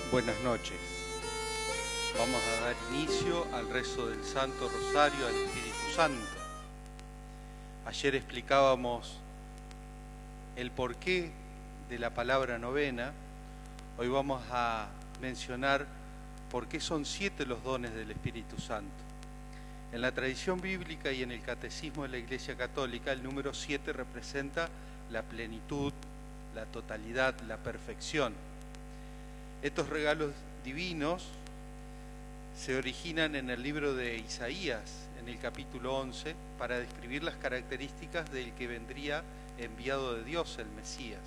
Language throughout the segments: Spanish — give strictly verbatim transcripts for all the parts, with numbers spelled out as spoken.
Buenas noches. Vamos a dar inicio al rezo del Santo Rosario al Espíritu Santo. Ayer explicábamos el porqué de la palabra novena. Hoy vamos a mencionar por qué son siete los dones del Espíritu Santo. En la tradición bíblica y en el catecismo de la Iglesia Católica, el número siete representa la plenitud, la totalidad, la perfección. Estos regalos divinos se originan en el libro de Isaías, en el capítulo once, para describir las características del que vendría enviado de Dios, el Mesías.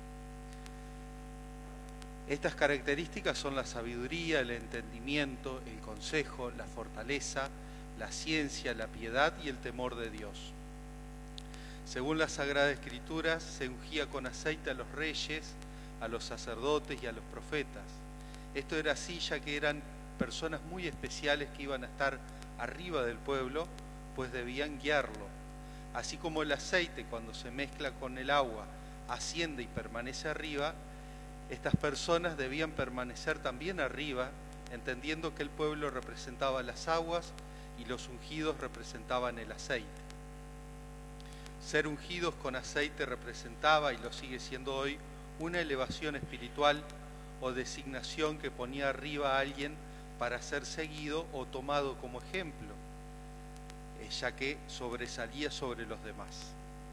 Estas características son la sabiduría, el entendimiento, el consejo, la fortaleza, la ciencia, la piedad y el temor de Dios. Según la Sagrada Escritura, se ungía con aceite a los reyes, a los sacerdotes y a los profetas. Esto era así ya que eran personas muy especiales que iban a estar arriba del pueblo, pues debían guiarlo. Así como el aceite, cuando se mezcla con el agua, asciende y permanece arriba, estas personas debían permanecer también arriba, entendiendo que el pueblo representaba las aguas y los ungidos representaban el aceite. Ser ungidos con aceite representaba, y lo sigue siendo hoy, una elevación espiritual o designación que ponía arriba a alguien para ser seguido o tomado como ejemplo, ya que sobresalía sobre los demás.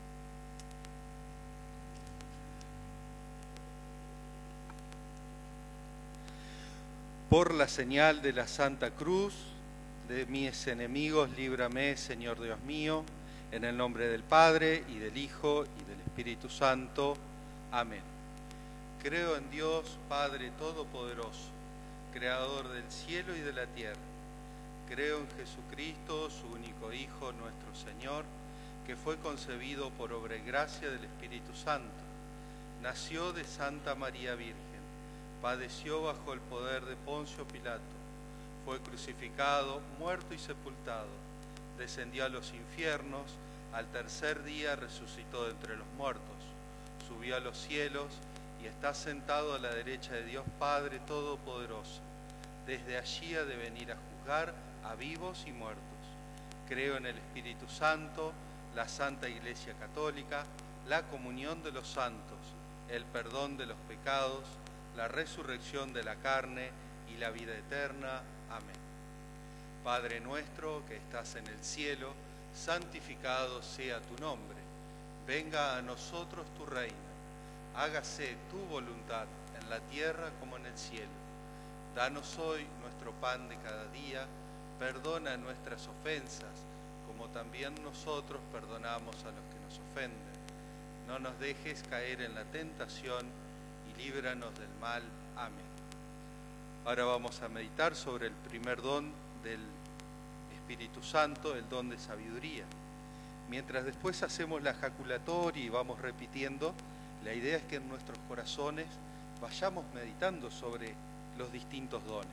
Por la señal de la Santa Cruz, de mis enemigos, líbrame, Señor Dios mío, en el nombre del Padre, y del Hijo, y del Espíritu Santo. Amén. Creo en Dios, Padre Todopoderoso, Creador del cielo y de la tierra. Creo en Jesucristo, su único Hijo, nuestro Señor, que fue concebido por obra y gracia del Espíritu Santo. Nació de Santa María Virgen, padeció bajo el poder de Poncio Pilato, fue crucificado, muerto y sepultado, descendió a los infiernos, al tercer día resucitó de entre los muertos, subió a los cielos y está sentado a la derecha de Dios Padre Todopoderoso. Desde allí ha de venir a juzgar a vivos y muertos. Creo en el Espíritu Santo, la Santa Iglesia Católica, la comunión de los santos, el perdón de los pecados, la resurrección de la carne y la vida eterna. Amén. Padre nuestro que estás en el cielo, santificado sea tu nombre. Venga a nosotros tu reino. Hágase tu voluntad en la tierra como en el cielo. Danos hoy nuestro pan de cada día. Perdona nuestras ofensas, como también nosotros perdonamos a los que nos ofenden. No nos dejes caer en la tentación y líbranos del mal. Amén. Ahora vamos a meditar sobre el primer don del Espíritu Santo, el don de sabiduría. Mientras después hacemos la jaculatoria y vamos repitiendo, la idea es que en nuestros corazones vayamos meditando sobre los distintos dones.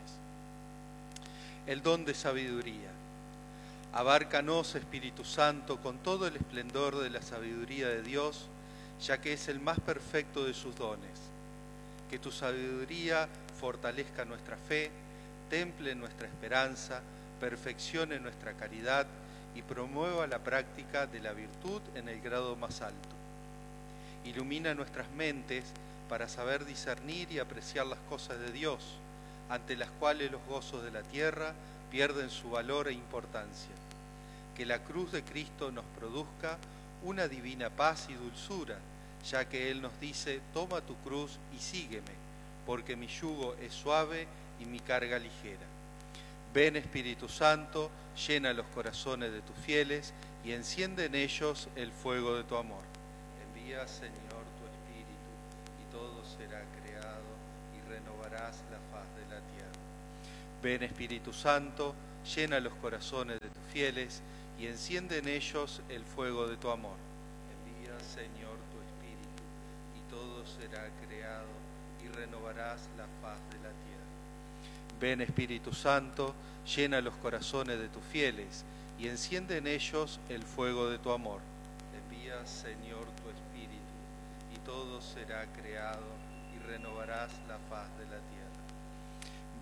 El don de sabiduría. Abárcanos, Espíritu Santo, con todo el esplendor de la sabiduría de Dios, ya que es el más perfecto de sus dones. Que tu sabiduría fortalezca nuestra fe, temple nuestra esperanza, perfeccione nuestra caridad y promueva la práctica de la virtud en el grado más alto. Ilumina nuestras mentes para saber discernir y apreciar las cosas de Dios, ante las cuales los gozos de la tierra pierden su valor e importancia. Que la cruz de Cristo nos produzca una divina paz y dulzura, ya que Él nos dice: toma tu cruz y sígueme, porque mi yugo es suave y mi carga ligera. Ven, Espíritu Santo, llena los corazones de tus fieles y enciende en ellos el fuego de tu amor. Envía, Señor, tu Espíritu, y todo será creado, y renovarás la faz de la tierra. Ven, Espíritu Santo, llena los corazones de tus fieles, y enciende en ellos el fuego de tu amor. Envía, Señor, tu Espíritu, y todo será creado, y renovarás la faz de la tierra. Ven, Espíritu Santo, llena los corazones de tus fieles, y enciende en ellos el fuego de tu amor. Envía, Señor, tu Espíritu, y todo será creado, y renovarás la faz de la tierra.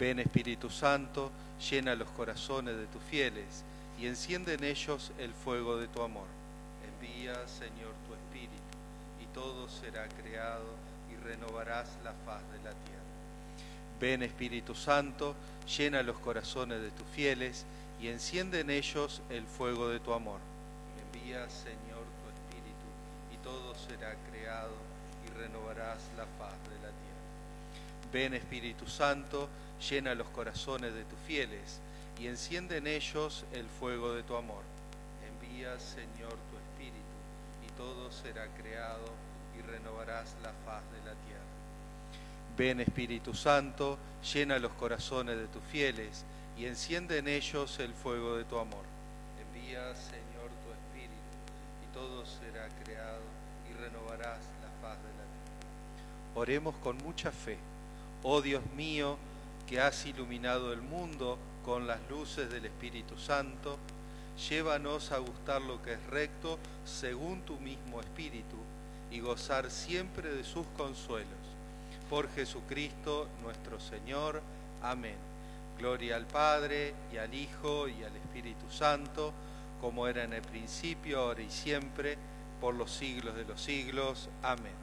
Ven Espíritu Santo, llena los corazones de tus fieles y enciende en ellos el fuego de tu amor. Envía, Señor, tu Espíritu, y todo será creado y renovarás la faz de la tierra. Ven Espíritu Santo, llena los corazones de tus fieles y enciende en ellos el fuego de tu amor. Envía, Señor, tu Espíritu, y todo será creado y renovarás la faz de la tierra. Ven Espíritu Santo, llena los corazones de tus fieles y enciende en ellos el fuego de tu amor. Envía, Señor, tu Espíritu, y todo será creado y renovarás la faz de la tierra. Ven Espíritu Santo, llena los corazones de tus fieles y enciende en ellos el fuego de tu amor. Envía, Señor, tu Espíritu, y todo será creado y renovarás la faz de la tierra. Oremos con mucha fe. Oh Dios mío, que has iluminado el mundo con las luces del Espíritu Santo, llévanos a gustar lo que es recto según tu mismo Espíritu y gozar siempre de sus consuelos. Por Jesucristo nuestro Señor. Amén. Gloria al Padre, y al Hijo, y al Espíritu Santo, como era en el principio, ahora y siempre, por los siglos de los siglos. Amén.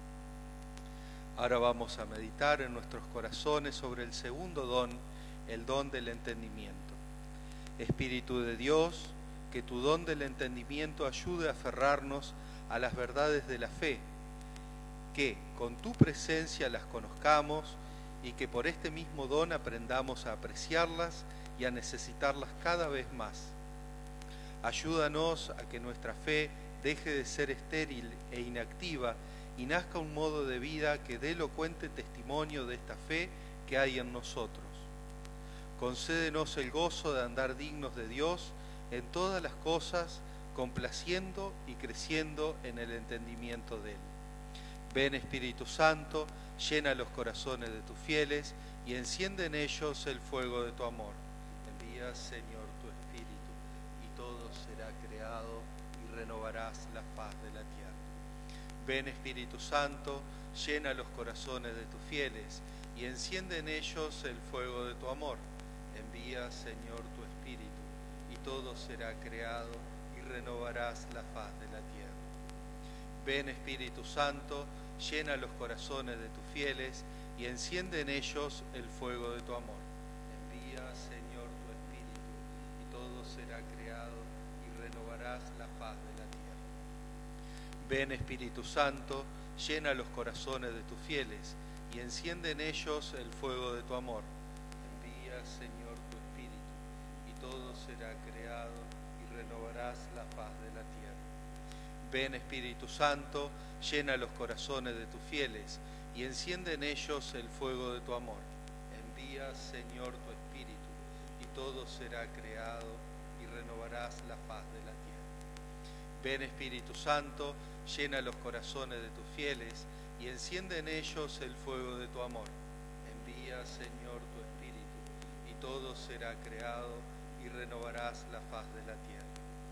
Ahora vamos a meditar en nuestros corazones sobre el segundo don, el don del entendimiento. Espíritu de Dios, que tu don del entendimiento ayude a aferrarnos a las verdades de la fe, que con tu presencia las conozcamos y que por este mismo don aprendamos a apreciarlas y a necesitarlas cada vez más. Ayúdanos a que nuestra fe deje de ser estéril e inactiva y nazca un modo de vida que dé elocuente testimonio de esta fe que hay en nosotros. Concédenos el gozo de andar dignos de Dios en todas las cosas, complaciendo y creciendo en el entendimiento de Él. Ven Espíritu Santo, llena los corazones de tus fieles y enciende en ellos el fuego de tu amor. Envía, Señor, tu Espíritu, y todo será creado y renovarás la faz de la tierra. Ven Espíritu Santo, llena los corazones de tus fieles y enciende en ellos el fuego de tu amor. Envía, Señor, tu Espíritu, y todo será creado y renovarás la faz de la tierra. Ven Espíritu Santo, llena los corazones de tus fieles y enciende en ellos el fuego de tu amor. Envía, Señor, tu Espíritu, y todo será creado y renovarás la faz de la tierra. Ven Espíritu Santo, llena los corazones de tus fieles y enciende en ellos el fuego de tu amor. Envía, Señor, tu Espíritu, y todo será creado y renovarás la faz de la tierra. Ven Espíritu Santo, llena los corazones de tus fieles y enciende en ellos el fuego de tu amor. Envía, Señor, tu Espíritu, y todo será creado y renovarás la faz de la tierra. Ven Espíritu Santo, llena los corazones de tus fieles y enciende en ellos el fuego de tu amor. Envía, Señor, tu Espíritu, y todo será creado y renovarás la faz de la tierra.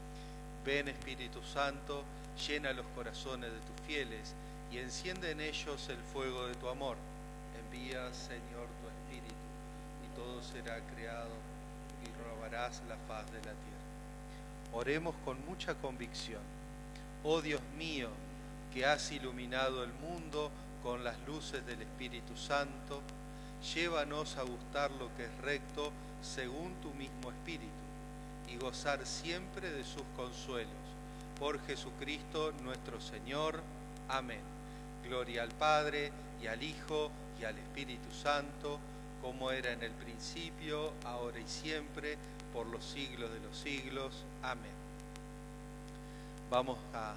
Ven Espíritu Santo, llena los corazones de tus fieles y enciende en ellos el fuego de tu amor. Envía, Señor, tu Espíritu, y todo será creado y renovarás la faz de la tierra. Oremos con mucha convicción. Oh Dios mío, que has iluminado el mundo con las luces del Espíritu Santo, llévanos a gustar lo que es recto según tu mismo Espíritu y gozar siempre de sus consuelos. Por Jesucristo nuestro Señor. Amén. Gloria al Padre, y al Hijo, y al Espíritu Santo, como era en el principio, ahora y siempre, por los siglos de los siglos. Amén. Vamos a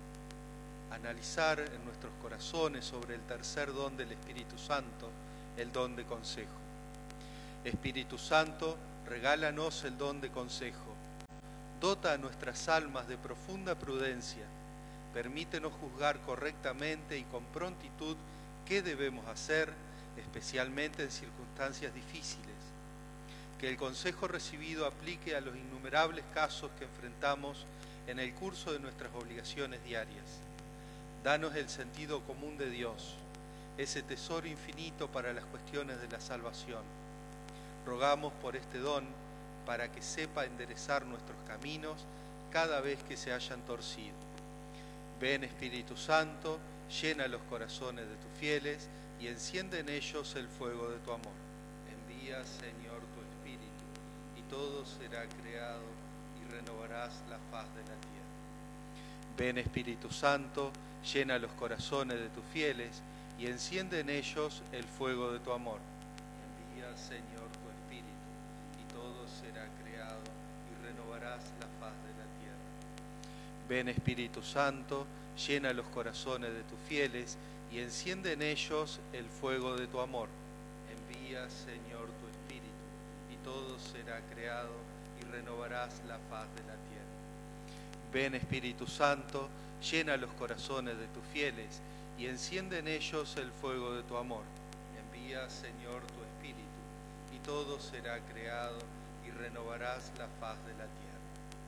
analizar en nuestros corazones sobre el tercer don del Espíritu Santo, el don de consejo. Espíritu Santo, regálanos el don de consejo. Dota a nuestras almas de profunda prudencia. Permítenos juzgar correctamente y con prontitud qué debemos hacer, especialmente en circunstancias difíciles. Que el consejo recibido aplique a los innumerables casos que enfrentamos en el curso de nuestras obligaciones diarias. Danos el sentido común de Dios, ese tesoro infinito para las cuestiones de la salvación. Rogamos por este don para que sepa enderezar nuestros caminos cada vez que se hayan torcido. Ven, Espíritu Santo, llena los corazones de tus fieles y enciende en ellos el fuego de tu amor. Envía, Señor, tu Espíritu, y todo será creado y renovarás la faz de la tierra. Ven, Espíritu Santo, llena los corazones de tus fieles y enciende en ellos el fuego de tu amor. Envía, Señor, tu Espíritu, y todo será creado y renovarás la faz de la tierra. Ven, Espíritu Santo, llena los corazones de tus fieles y enciende en ellos el fuego de tu amor. Envía, Señor, tu Espíritu, y todo será creado y renovarás la faz de la tierra. Ven, Espíritu Santo, llena los corazones de tus fieles y enciende en ellos el fuego de tu amor. Envía, Señor, tu Espíritu, y todo será creado y renovarás la faz de la tierra.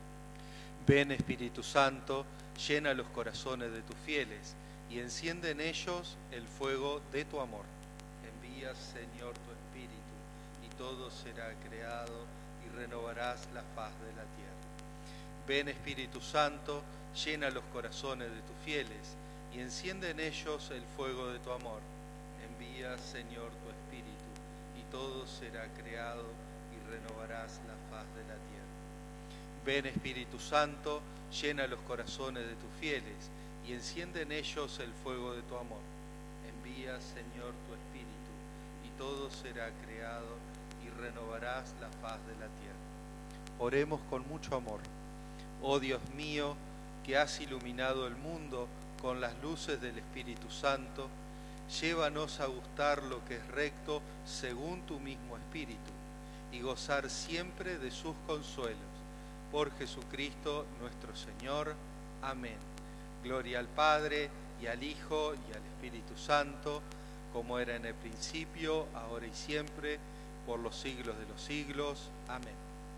Ven, Espíritu Santo, llena los corazones de tus fieles y enciende en ellos el fuego de tu amor. Envía, Señor, tu Espíritu, y todo será creado y renovarás la faz de la tierra. Ven, Espíritu Santo, llena los corazones de tus fieles y enciende en ellos el fuego de tu amor. Envía, Señor, tu Espíritu, y todo será creado y renovarás la faz de la tierra. Ven, Espíritu Santo, llena los corazones de tus fieles y enciende en ellos el fuego de tu amor. Envía, Señor, tu Espíritu, y todo será creado y renovarás la faz de la tierra. Oremos con mucho amor. Oh Dios mío, que has iluminado el mundo con las luces del Espíritu Santo, llévanos a gustar lo que es recto según tu mismo Espíritu y gozar siempre de sus consuelos. Por Jesucristo nuestro Señor. Amén. Gloria al Padre, y al Hijo, y al Espíritu Santo, como era en el principio, ahora y siempre, por los siglos de los siglos. Amén.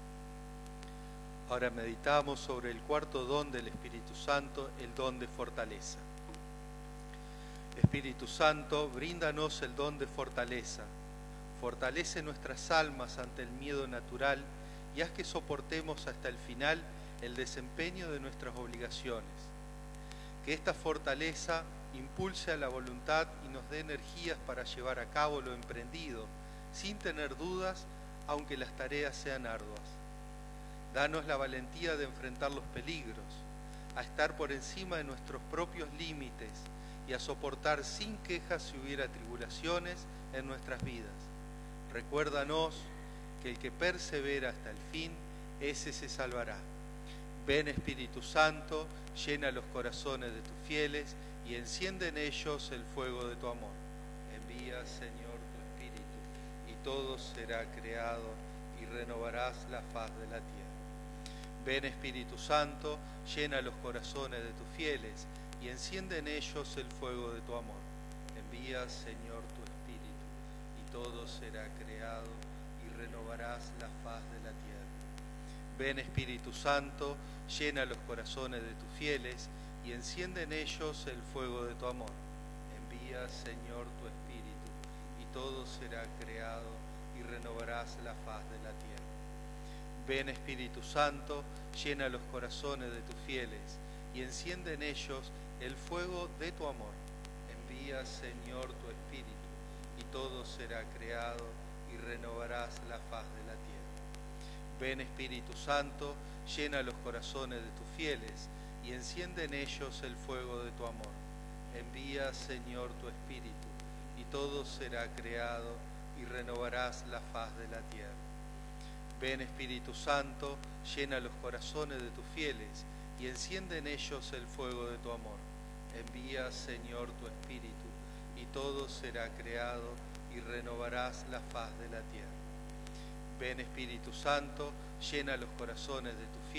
Ahora meditamos sobre el cuarto don del Espíritu Santo, el don de fortaleza. Espíritu Santo, bríndanos el don de fortaleza. Fortalece nuestras almas ante el miedo natural y haz que soportemos hasta el final el desempeño de nuestras obligaciones. Que esta fortaleza impulse a la voluntad y nos dé energías para llevar a cabo lo emprendido, sin tener dudas, aunque las tareas sean arduas. Danos la valentía de enfrentar los peligros, a estar por encima de nuestros propios límites y a soportar sin quejas si hubiera tribulaciones en nuestras vidas. Recuérdanos que el que persevera hasta el fin, ese se salvará. Ven, Espíritu Santo, llena los corazones de tus fieles y enciende en ellos el fuego de tu amor. Envía, Señor, tu Espíritu, y todo será creado y renovarás la faz de la tierra. Ven, Espíritu Santo, llena los corazones de tus fieles y enciende en ellos el fuego de tu amor. Envía, Señor, tu Espíritu, y todo será creado y renovarás la faz de la tierra. Ven, Espíritu Santo, llena los corazones de tus fieles y enciende en ellos el fuego de tu amor. Envía, Señor, tu Espíritu, y todo será creado y renovarás la faz de la tierra. Ven, Espíritu Santo, llena los corazones de tus fieles y enciende en ellos el fuego de tu amor. Envía, Señor, tu Espíritu, y todo será creado y renovarás la faz de la tierra. Ven, Espíritu Santo, llena los corazones de tus fieles y enciende en ellos el fuego de tu amor. Envía, Señor, tu Espíritu, y todo será creado y renovarás la faz de la tierra. Ven, Espíritu Santo, llena los corazones de tus fieles y enciende en ellos el fuego de tu amor. Envía, Señor, tu Espíritu, y todo será creado y renovarás la faz de la tierra. Ven, Espíritu Santo, llena los corazones de tus fieles